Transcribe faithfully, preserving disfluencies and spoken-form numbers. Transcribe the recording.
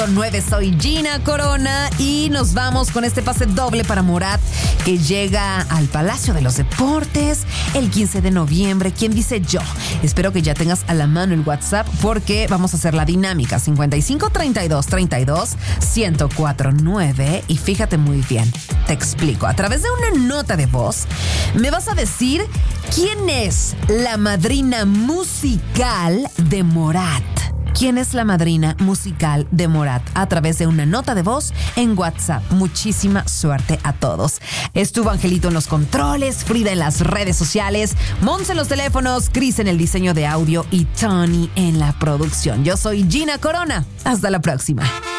punto nueve. Soy Gina Corona y nos vamos con este pase doble para Morat, que llega al Palacio de los Deportes el quince de noviembre. ¿Quién dice yo? Espero que ya tengas a la mano el WhatsApp porque vamos a hacer la dinámica cincuenta y cinco, treinta y dos, treinta y dos, ciento cuatro nueve. Y fíjate muy bien, te explico. A través de una nota de voz me vas a decir quién es la madrina musical de Morat. ¿Quién es la madrina musical de Morat? A través de una nota de voz en WhatsApp. Muchísima suerte a todos. Estuvo Angelito en los controles, Frida en las redes sociales, Mons en los teléfonos, Chris en el diseño de audio y Tony en la producción. Yo soy Gina Corona. Hasta la próxima.